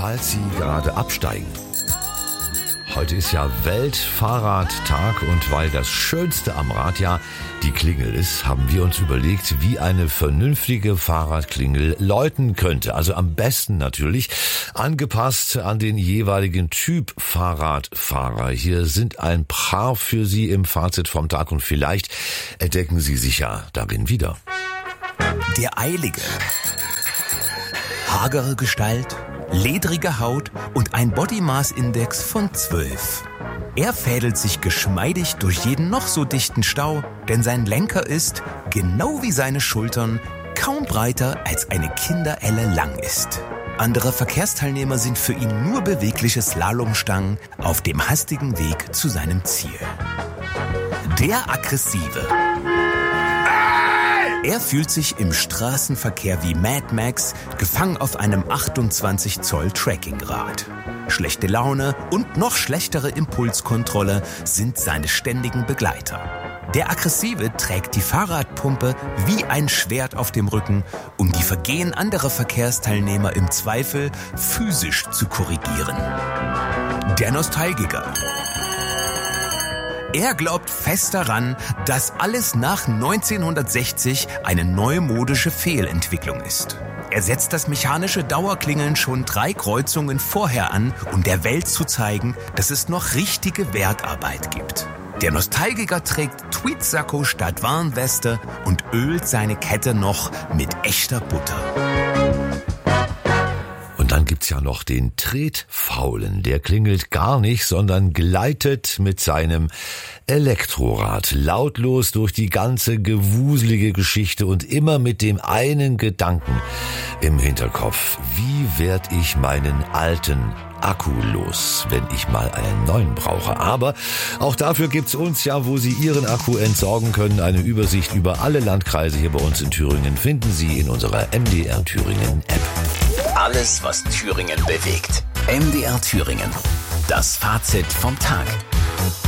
falls Sie gerade absteigen. Heute ist ja Weltfahrradtag und weil das Schönste am Rad ja die Klingel ist, haben wir uns überlegt, wie eine vernünftige Fahrradklingel läuten könnte. Also am besten natürlich angepasst an den jeweiligen Typ Fahrradfahrer. Hier sind ein paar für Sie im Fazit vom Tag und vielleicht entdecken Sie sich ja darin wieder. Der Eilige. Hagere Gestalt, ledrige Haut und ein Body-Mass-Index von 12. Er fädelt sich geschmeidig durch jeden noch so dichten Stau, denn sein Lenker ist, genau wie seine Schultern, kaum breiter als eine Kinderelle lang ist. Andere Verkehrsteilnehmer sind für ihn nur bewegliche Slalomstangen auf dem hastigen Weg zu seinem Ziel. Der Aggressive. Er fühlt sich im Straßenverkehr wie Mad Max, gefangen auf einem 28 Zoll Trekkingrad. Schlechte Laune und noch schlechtere Impulskontrolle sind seine ständigen Begleiter. Der Aggressive trägt die Fahrradpumpe wie ein Schwert auf dem Rücken, um die Vergehen anderer Verkehrsteilnehmer im Zweifel physisch zu korrigieren. Der Nostalgiker. Er glaubt fest daran, dass alles nach 1960 eine neumodische Fehlentwicklung ist. Er setzt das mechanische Dauerklingeln schon 3 Kreuzungen vorher an, um der Welt zu zeigen, dass es noch richtige Wertarbeit gibt. Der Nostalgiker trägt Tweedsacko statt Warnweste und ölt seine Kette noch mit echter Butter. Und dann gibt's ja noch den Tretfaulen. Der klingelt gar nicht, sondern gleitet mit seinem Elektrorad lautlos durch die ganze gewuselige Geschichte und immer mit dem einen Gedanken im Hinterkopf. Wie werd ich meinen alten Akku los, wenn ich mal einen neuen brauche? Aber auch dafür gibt's uns ja, wo Sie Ihren Akku entsorgen können. Eine Übersicht über alle Landkreise hier bei uns in Thüringen finden Sie in unserer MDR Thüringen App. Alles, was Thüringen bewegt. MDR Thüringen. Das Fazit vom Tag.